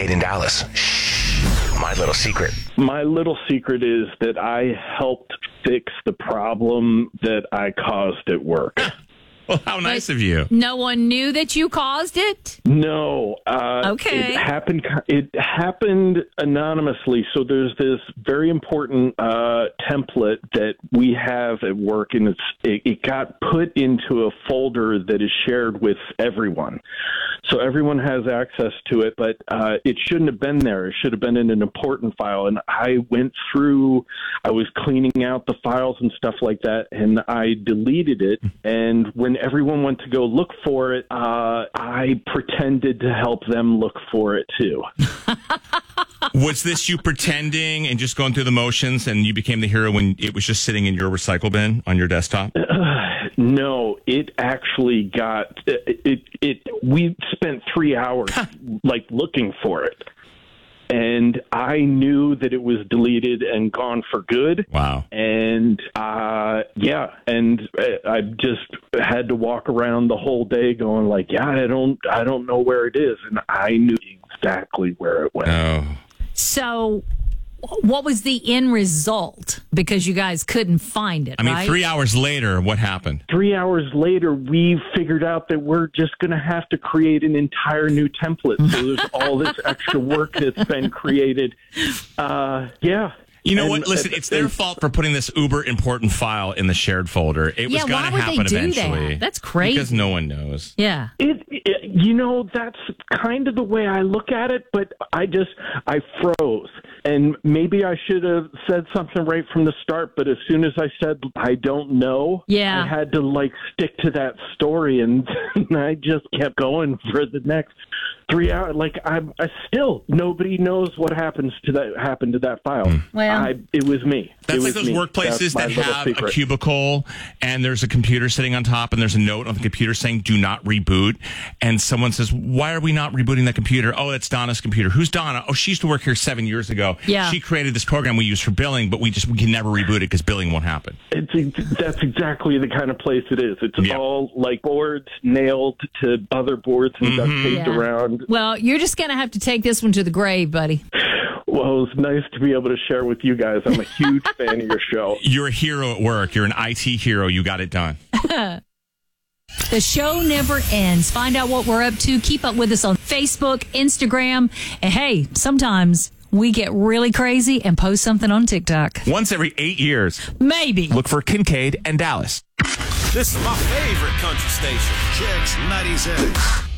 Kincaid in Dallas. Shh, my little secret. My little secret is that I helped fix the problem that I caused at work. Well, how nice of you. No one knew that you caused it? No. Okay. It happened anonymously. So there's this very important template that we have at work, and it got put into a folder that is shared with everyone. So everyone has access to it, but it shouldn't have been there. It should have been in an important file. And I went through, I was cleaning out the files and stuff like that, and I deleted it. And when everyone went to go look for it, I pretended to help them look for it too. Was this you pretending and just going through the motions, and you became the hero when it was just sitting in your recycle bin on your desktop? No, it actually got it. We spent 3 hours like looking for it, and I knew that it was deleted and gone for good. Wow. And and I just had to walk around the whole day going like, I don't know where it is, and I knew exactly where it went. Oh. So what was the end result? Because you guys couldn't find it, I mean, right? 3 hours later, what happened? 3 hours later, we figured out that we're just going to have to create an entire new template. So there's all this extra work that's been created. You know what? Listen, it's their fault for putting this uber important file in the shared folder. It was going to happen eventually. That? That's crazy. Because no one knows. Yeah. That's kind of the way I look at it, but I froze. And maybe I should have said something right from the start, but as soon as I said, I don't know, I had to stick to that story, and I just kept going for the next 3 hours. I still, nobody knows what happened to that file. Well, it was me. That's like those workplaces that have a cubicle, and there's a computer sitting on top, and there's a note on the computer saying, do not reboot. And someone says, why are we not rebooting that computer? Oh, it's Donna's computer. Who's Donna? Oh, she used to work here 7 years ago. Yeah. She created this program we use for billing, but we can never reboot it because billing won't happen. That's exactly the kind of place it is. It's all boards nailed to other boards and duct taped around. Well, you're just going to have to take this one to the grave, buddy. Well, it's nice to be able to share with you guys. I'm a huge fan of your show. You're a hero at work. You're an IT hero. You got it done. The show never ends. Find out what we're up to. Keep up with us on Facebook, Instagram. And hey, sometimes we get really crazy and post something on TikTok. Once every 8 years. Maybe. Look for Kincaid and Dallas. This is my favorite country station, Chicks 96.